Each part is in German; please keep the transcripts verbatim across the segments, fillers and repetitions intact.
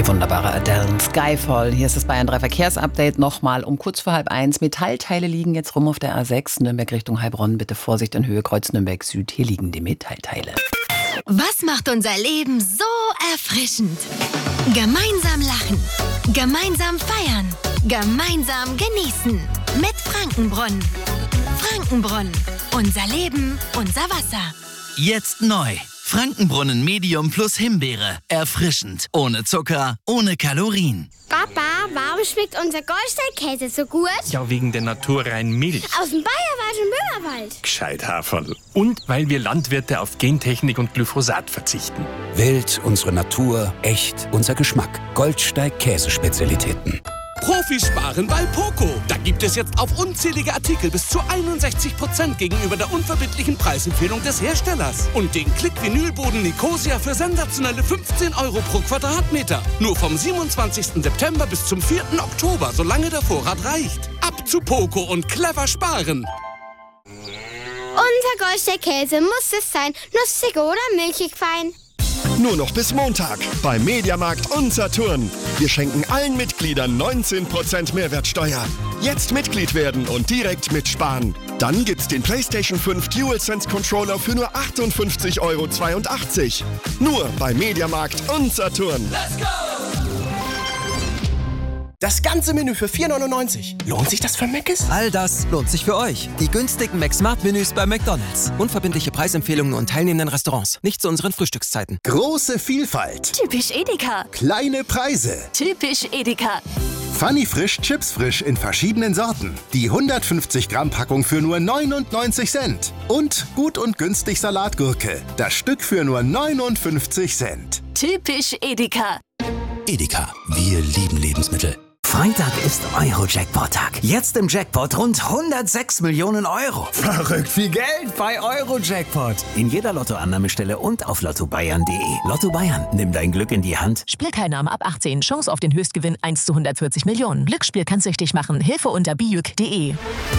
Die wunderbare Adele, Skyfall. Hier ist das Bayern drei Verkehrsupdate nochmal um kurz vor halb eins. Metallteile liegen jetzt rum auf der A sechs, Nürnberg Richtung Heilbronn. Bitte Vorsicht in Höhe Kreuz Nürnberg Süd. Hier liegen die Metallteile. Was macht unser Leben so erfrischend? Gemeinsam lachen, gemeinsam feiern, gemeinsam genießen. Mit Frankenbrunnen. Frankenbrunnen. Unser Leben, unser Wasser. Jetzt neu. Frankenbrunnen Medium plus Himbeere. Erfrischend. Ohne Zucker, ohne Kalorien. Papa, warum schmeckt unser Goldsteinkäse so gut? Ja, wegen der naturreinen Milch. Aus dem Bayerwald und Böhmerwald. Gescheit Haferl. Und weil wir Landwirte auf Gentechnik und Glyphosat verzichten. Wild, unsere Natur, echt, unser Geschmack. Goldsteig Käsespezialitäten. Profis sparen bei Poco. Da gibt es jetzt auf unzählige Artikel bis zu einundsechzig Prozent gegenüber der unverbindlichen Preisempfehlung des Herstellers. Und den Klick-Vinylboden Nicosia für sensationelle fünfzehn Euro pro Quadratmeter. Nur vom siebenundzwanzigsten September bis zum vierten Oktober, solange der Vorrat reicht. Ab zu Poco und clever sparen. Unser Goldsteinkäse muss es sein. Nussig oder milchig fein. Nur noch bis Montag beim Mediamarkt und Saturn. Wir schenken allen Mitgliedern neunzehn Prozent Mehrwertsteuer. Jetzt Mitglied werden und direkt mitsparen. Dann gibt's den PlayStation fünf DualSense Controller für nur achtundfünfzig Euro zweiundachtzig. Nur bei Mediamarkt und Saturn. Let's go! Das ganze Menü für vier neunundneunzig. Lohnt sich das für Mc's? All das lohnt sich für euch. Die günstigen Mac-Smart-Menüs bei McDonald's. Unverbindliche Preisempfehlungen und teilnehmenden Restaurants. Nicht zu unseren Frühstückszeiten. Große Vielfalt. Typisch Edeka. Kleine Preise. Typisch Edeka. Funny Frisch, Chips frisch in verschiedenen Sorten. Die hundertfünfzig Gramm Packung für nur neunundneunzig Cent. Und gut und günstig Salatgurke. Das Stück für nur neunundfünfzig Cent. Typisch Edeka. Edeka, wir lieben Lebensmittel. Freitag ist Euro-Jackpot-Tag. Jetzt im Jackpot rund hundertsechs Millionen Euro. Verrückt viel Geld bei Euro-Jackpot. In jeder Lottoannahmestelle und auf lotto bayern punkt de. Lotto Bayern, nimm dein Glück in die Hand. Spielteilnahme ab achtzehn. Chance auf den Höchstgewinn eins zu hundertvierzig Millionen. Glücksspiel kann süchtig machen. Hilfe unter bijuk punkt de.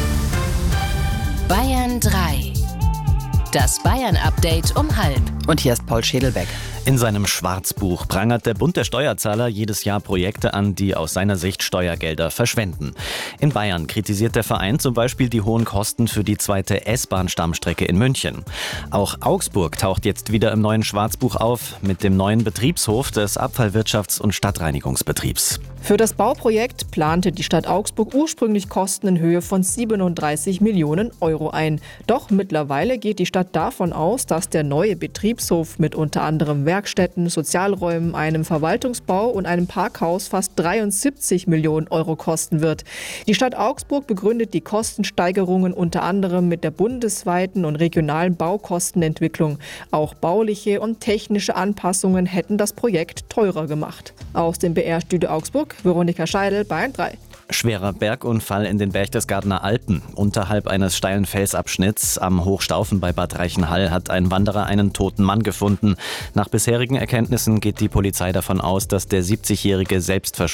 Bayern drei. Das Bayern-Update um halb. Und hier ist Paul Schädelbeck. In seinem Schwarzbuch prangert der Bund der Steuerzahler jedes Jahr Projekte an, die aus seiner Sicht Steuergelder verschwenden. In Bayern kritisiert der Verein zum Beispiel die hohen Kosten für die zweite S-Bahn-Stammstrecke in München. Auch Augsburg taucht jetzt wieder im neuen Schwarzbuch auf, mit dem neuen Betriebshof des Abfallwirtschafts- und Stadtreinigungsbetriebs. Für das Bauprojekt plante die Stadt Augsburg ursprünglich Kosten in Höhe von siebenunddreißig Millionen Euro ein. Doch mittlerweile geht die Stadt davon aus, dass der neue Betriebshof mit unter anderem Werkstätten, Sozialräumen, einem Verwaltungsbau und einem Parkhaus fast dreiundsiebzig Millionen Euro kosten wird. Die Stadt Augsburg begründet die Kostensteigerungen unter anderem mit der bundesweiten und regionalen Baukostenentwicklung. Auch bauliche und technische Anpassungen hätten das Projekt teurer gemacht. Aus dem B R-Studio Augsburg, Veronika Scheidel, Bayern drei. Schwerer Bergunfall in den Berchtesgadener Alpen. Unterhalb eines steilen Felsabschnitts am Hochstaufen bei Bad Reichenhall hat ein Wanderer einen toten Mann gefunden. Nach bisherigen Erkenntnissen geht die Polizei davon aus, dass der siebzigjährige selbst verschwunden